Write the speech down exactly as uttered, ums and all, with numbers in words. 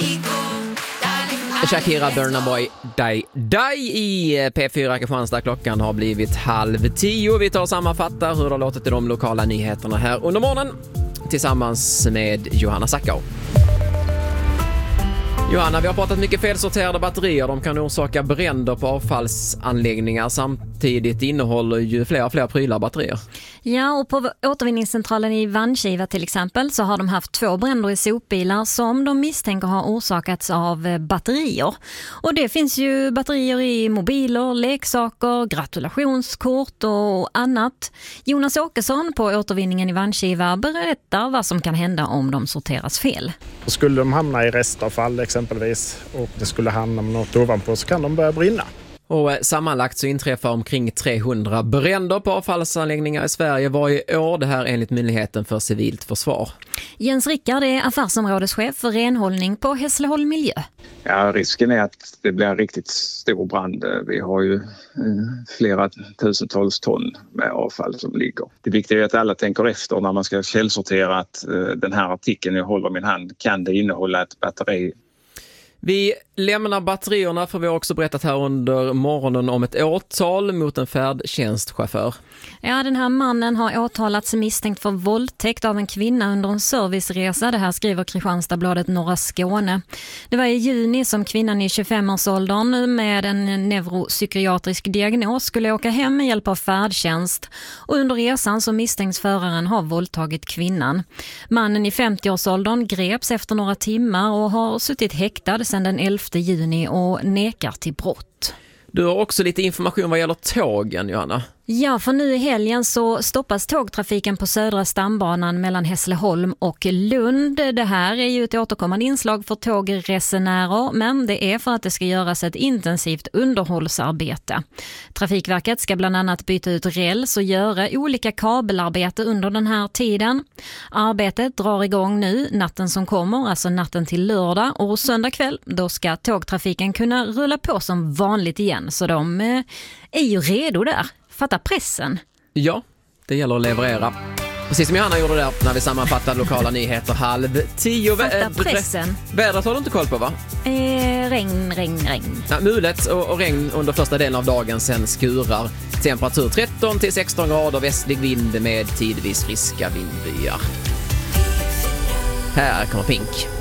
Shakira, Burna Boy, Die Die i P fyra Kristianstad. Klockan har blivit halv tio. Vi tar och sammanfattar hur det har låtit i de lokala nyheterna här under morgonen tillsammans med Johanna Sackau. Johanna, vi har pratat mycket felsorterade batterier. De kan orsaka bränder på avfallsanläggningar. Samtidigt innehåller ju fler och fler prylar batterier. Ja, och på återvinningscentralen i Vanskiva till exempel så har de haft två bränder i sopbilar som de misstänker har orsakats av batterier. Och det finns ju batterier i mobiler, leksaker, gratulationskort och annat. Jonas Åkesson på återvinningen i Vanskiva berättar vad som kan hända om de sorteras fel. Skulle de hamna i restavfall exempelvis och det skulle hamna något ovanpå så kan de börja brinna. Och sammanlagt så inträffar omkring trehundra bränder på avfallsanläggningar i Sverige varje år. Det här enligt Myndigheten för civilt försvar. Jens Rickard är affärsområdeschef för renhållning på Hässleholm Miljö. Ja, risken är att det blir en riktigt stor brand. Vi har ju eh, flera tusentals ton med avfall som ligger. Det viktiga är att alla tänker efter när man ska källsortera att eh, den här artikeln jag håller i min hand, kan det innehålla ett batteri? Vi lämnar batterierna, för vi har också berättat här under morgonen om ett åtal mot en färdtjänstchaufför. Ja, den här mannen har åtalats misstänkt för våldtäkt av en kvinna under en serviceresa. Det här skriver Kristianstadsbladet Norra Skåne. Det var i juni som kvinnan i tjugofemårsåldern med en neuropsykiatrisk diagnos skulle åka hem med hjälp av färdtjänst. Och under resan så misstänks föraren ha våldtagit kvinnan. Mannen i femtioårsåldern greps efter några timmar och har suttit häktad sedan den elfte juni och nekar till brott. Du har också lite information vad gäller tågen, Johanna. Ja, för nu i helgen så stoppas tågtrafiken på södra stambanan mellan Hässleholm och Lund. Det här är ju ett återkommande inslag för tågresenärer, men det är för att det ska göras ett intensivt underhållsarbete. Trafikverket ska bland annat byta ut räls och göra olika kabelarbete under den här tiden. Arbetet drar igång nu natten som kommer, alltså natten till lördag, och söndag kväll då ska tågtrafiken kunna rulla på som vanligt igen, så de eh, är ju redo där. Fatta pressen. Ja, det gäller att leverera. Precis som Johanna gjorde där när vi sammanfattade lokala nyheter halv tio. Fatta pressen. Vädret har du inte koll på, va? Eh, regn, regn, regn. Ja, mulet och, och regn under första delen av dagen, sen skurar. Temperatur tretton till sexton grader, västlig vind med tidvis friska vindbyar. Här kommer Pink.